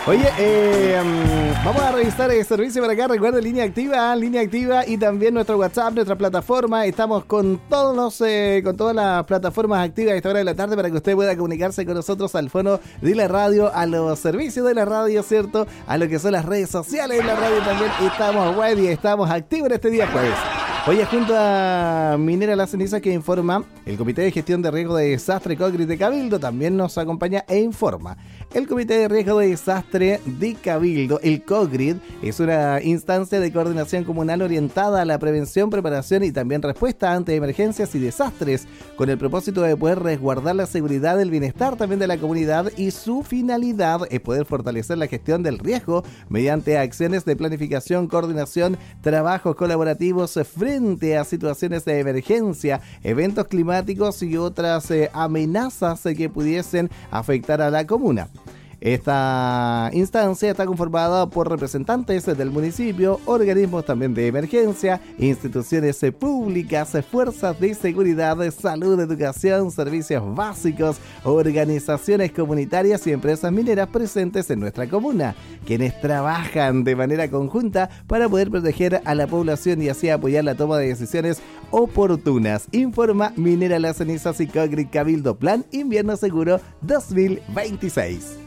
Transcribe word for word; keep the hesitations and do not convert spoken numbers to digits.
Oye, eh, um, vamos a revisar el servicio para acá. Recuerden, línea activa, línea activa y también nuestro WhatsApp, nuestra plataforma. Estamos con todos los, eh, con todas las plataformas activas a esta hora de la tarde para que usted pueda comunicarse con nosotros al fono de la radio, a los servicios de la radio, ¿cierto? A lo que son las redes sociales de la radio también. Estamos web y estamos activos en este día jueves. Oye, junto a Minera La Ceniza que informa, el Comité de Gestión de Riesgo de Desastre COGRID de Cabildo también nos acompaña e informa. El Comité de Riesgo de Desastre de Cabildo, el COGRID, es una instancia de coordinación comunal orientada a la prevención, preparación y también respuesta ante emergencias y desastres, con el propósito de poder resguardar la seguridad y el bienestar también de la comunidad, y su finalidad es poder fortalecer la gestión del riesgo mediante acciones de planificación, coordinación, trabajos colaborativos frente a situaciones de emergencia, eventos climáticos y otras eh, amenazas eh, que pudiesen afectar a la comuna. Esta instancia está conformada por representantes del municipio, organismos también de emergencia, instituciones públicas, fuerzas de seguridad, salud, educación, servicios básicos, organizaciones comunitarias y empresas mineras presentes en nuestra comuna, quienes trabajan de manera conjunta para poder proteger a la población y así apoyar la toma de decisiones oportunas. Informa Minera Las Cenizas y COGRID Cabildo Plan Invierno Seguro dos mil veintiséis.